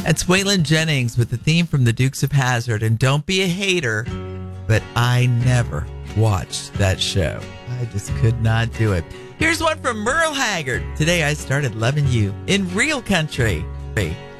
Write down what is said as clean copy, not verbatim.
That's Waylon Jennings with the theme from the Dukes of Hazzard. And don't be a hater, but I never watched that show. I just could not do it. Here's one from Merle Haggard. Today I started loving you in real country.